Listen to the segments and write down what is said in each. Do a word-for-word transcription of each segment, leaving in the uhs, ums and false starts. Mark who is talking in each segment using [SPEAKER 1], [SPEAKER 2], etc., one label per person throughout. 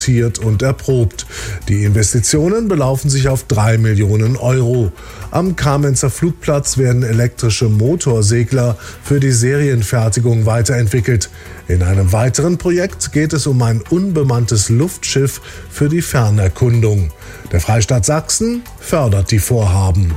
[SPEAKER 1] und erprobt. Die Investitionen belaufen sich auf drei Millionen Euro. Am Kamenzer Flugplatz werden elektrische Motorsegler für die Serienfertigung weiterentwickelt. In einem weiteren Projekt geht es um ein unbemanntes Luftschiff für die Fernerkundung. Der Freistaat Sachsen fördert die Vorhaben.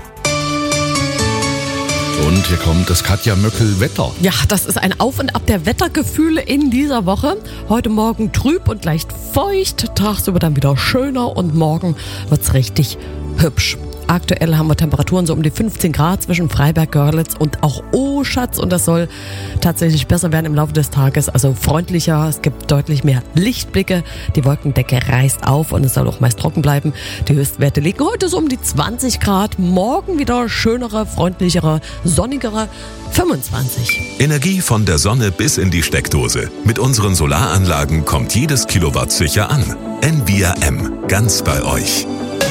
[SPEAKER 2] Und hier kommt das Katja Möckel-Wetter.
[SPEAKER 3] Ja, das ist ein Auf und Ab der Wettergefühle in dieser Woche. Heute Morgen trüb und leicht feucht, tagsüber dann wieder schöner und morgen wird's richtig hübsch. Aktuell haben wir Temperaturen so um die fünfzehn Grad zwischen Freiberg, Görlitz und auch Oschatz. Und das soll tatsächlich besser werden im Laufe des Tages. Also freundlicher, es gibt deutlich mehr Lichtblicke. Die Wolkendecke reißt auf und es soll auch meist trocken bleiben. Die Höchstwerte liegen heute so um die zwanzig Grad. Morgen wieder schönere, freundlichere, sonnigere fünfundzwanzig.
[SPEAKER 4] Energie von der Sonne bis in die Steckdose. Mit unseren Solaranlagen kommt jedes Kilowatt sicher an. N V R M, ganz bei euch.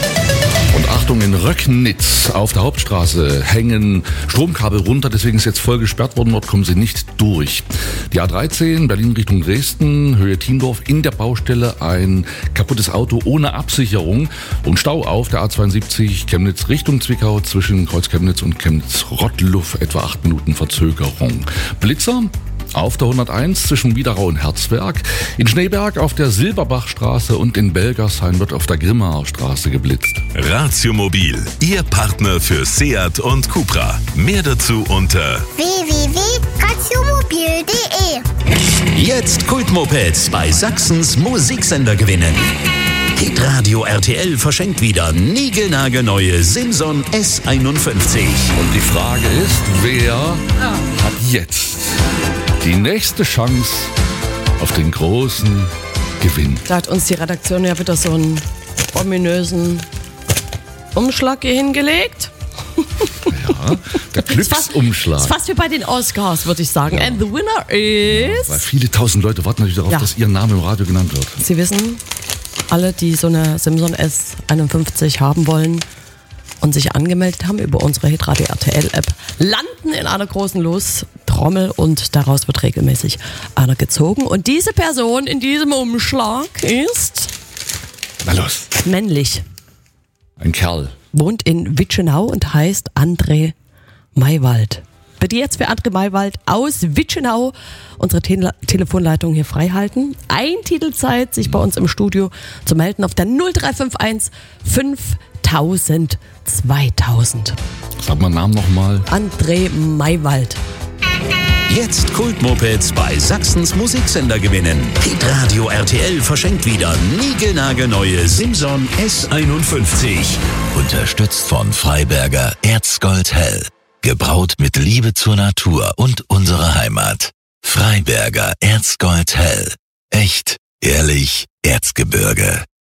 [SPEAKER 2] Und Achtung, in Röcknitz auf der Hauptstraße hängen Stromkabel runter, deswegen ist jetzt voll gesperrt worden, dort kommen sie nicht durch. Die A dreizehn, Berlin Richtung Dresden, Höhe Thiendorf, in der Baustelle ein kaputtes Auto ohne Absicherung und Stau auf der A zweiundsiebzig, Chemnitz Richtung Zwickau zwischen Kreuz Chemnitz und Chemnitz-Rottluff, etwa acht Minuten Verzögerung. Blitzer auf der hunderteins zwischen Wiederau und Herzberg, in Schneeberg auf der Silberbachstraße und in Belgershain wird auf der Grimmaer Straße geblitzt.
[SPEAKER 4] Ratio Mobil, Ihr Partner für Seat und Cupra. Mehr dazu unter
[SPEAKER 5] w w w punkt ratiomobil punkt de.
[SPEAKER 6] Jetzt Kultmopeds bei Sachsens Musiksender gewinnen. Hitradio R T L verschenkt wieder niegelnagelneue Simson S einundfünfzig.
[SPEAKER 2] Und die Frage ist, wer hat jetzt die nächste Chance auf den großen Gewinn?
[SPEAKER 3] Da hat uns die Redaktion ja wieder so einen ominösen Umschlag hier hingelegt.
[SPEAKER 2] Ja, der Glücksumschlag.
[SPEAKER 3] Das ist fast wie bei den Oscars, würde ich sagen.
[SPEAKER 2] Ja.
[SPEAKER 3] And the winner is...
[SPEAKER 2] Ja, weil viele tausend Leute warten natürlich darauf,
[SPEAKER 3] Ja.
[SPEAKER 2] dass ihr Name im Radio genannt wird.
[SPEAKER 3] Sie wissen, alle, die so eine Simson S einundfünfzig haben wollen und sich angemeldet haben über unsere Hitradio R T L-App, landen in einer großen Lostrommel und daraus wird regelmäßig einer gezogen. Und diese Person in diesem Umschlag ist
[SPEAKER 2] Na los.
[SPEAKER 3] männlich,
[SPEAKER 2] Ein Kerl.
[SPEAKER 3] wohnt in Witschenau und heißt André Maywald. Bitte jetzt für André Maywald aus Witschenau unsere Tele- Telefonleitung hier frei halten. Ein Titelzeit, sich bei uns im Studio zu melden auf der null drei fünf eins fünftausend zweitausend.
[SPEAKER 2] Sag mal Namen nochmal.
[SPEAKER 3] André Maywald.
[SPEAKER 6] Jetzt Kultmopeds bei Sachsens Musiksender gewinnen. Hitradio R T L verschenkt wieder niegelnagelneue Simson S einundfünfzig.
[SPEAKER 7] Unterstützt von Freiberger Erzgold Hell. Gebraut mit Liebe zur Natur und unserer Heimat. Freiberger Erzgold Hell. Echt, ehrlich, Erzgebirge.